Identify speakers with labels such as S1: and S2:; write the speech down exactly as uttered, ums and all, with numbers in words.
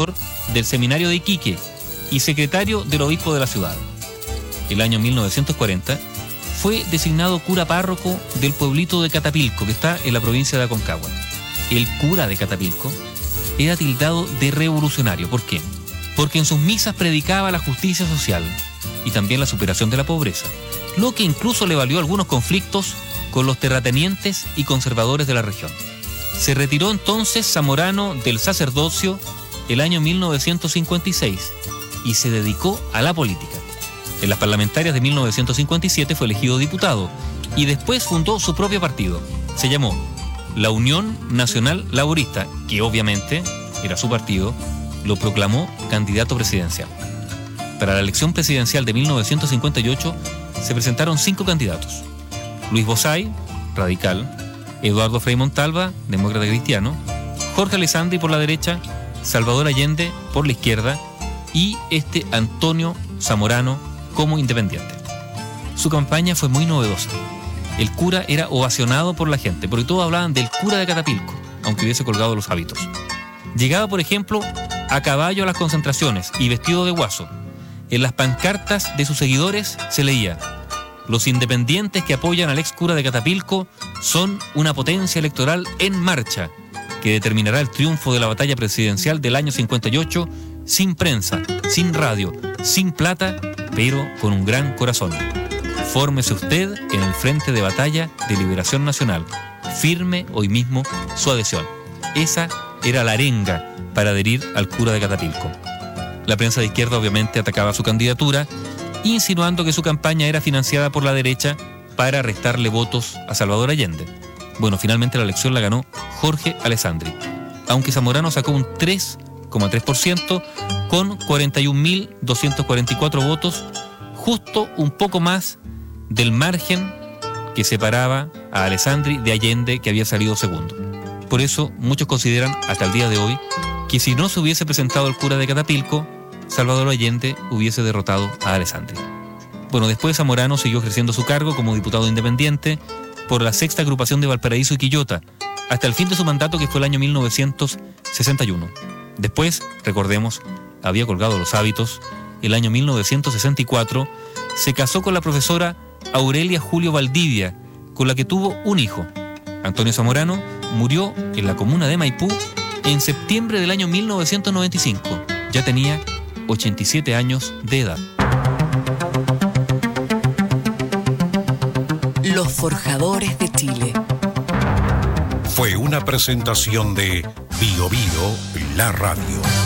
S1: rector del seminario de Iquique y secretario del obispo de la ciudad. El año mil novecientos cuarenta fue designado cura párroco del pueblito de Catapilco, que está en la provincia de Aconcagua. El cura de Catapilco era tildado de revolucionario. ¿Por qué? Porque en sus misas predicaba la justicia social y también la superación de la pobreza, lo que incluso le valió algunos conflictos con los terratenientes y conservadores de la región. Se retiró entonces Zamorano del sacerdocio el año mil novecientos cincuenta y seis y se dedicó a la política. En las parlamentarias de mil novecientos cincuenta y siete fue elegido diputado y después fundó su propio partido. Se llamó la Unión Nacional Laborista, que obviamente era su partido, lo proclamó candidato presidencial. Para la elección presidencial de mil novecientos cincuenta y ocho se presentaron cinco candidatos: Luis Bozay, radical; Eduardo Frei Montalva, demócrata cristiano; Jorge Alessandri por la derecha; Salvador Allende por la izquierda y este Antonio Zamorano como independiente. Su campaña fue muy novedosa. El cura era ovacionado por la gente, porque todos hablaban del cura de Catapilco, aunque hubiese colgado los hábitos. Llegaba, por ejemplo, a caballo a las concentraciones y vestido de guaso. En las pancartas de sus seguidores se leía: los independientes que apoyan al ex cura de Catapilco son una potencia electoral en marcha, que determinará el triunfo de la batalla presidencial del año cincuenta y ocho, sin prensa, sin radio, sin plata, pero con un gran corazón. Fórmese usted en el Frente de Batalla de Liberación Nacional. Firme hoy mismo su adhesión. Esa era la arenga para adherir al cura de Catapilco. La prensa de izquierda obviamente atacaba su candidatura, insinuando que su campaña era financiada por la derecha para restarle votos a Salvador Allende. Bueno, finalmente la elección la ganó Jorge Alessandri, aunque Zamorano sacó un tres coma tres por ciento con cuarenta y un mil doscientos cuarenta y cuatro votos, justo un poco más del margen que separaba a Alessandri de Allende, que había salido segundo. Por eso muchos consideran hasta el día de hoy que si no se hubiese presentado el cura de Catapilco, Salvador Allende hubiese derrotado a Alessandri. Bueno, después Zamorano siguió ejerciendo su cargo como diputado independiente por la sexta agrupación de Valparaíso y Quillota, hasta el fin de su mandato, que fue el año mil novecientos sesenta y uno. Después, recordemos, había colgado los hábitos. El año mil novecientos sesenta y cuatro se casó con la profesora Aurelia Julio Valdivia, con la que tuvo un hijo. Antonio Zamorano murió en la comuna de Maipú en septiembre del año mil novecientos noventa y cinco. Ya tenía ochenta y siete años de edad.
S2: Los Forjadores de Chile.
S3: Fue una presentación de Bio Bio, la radio.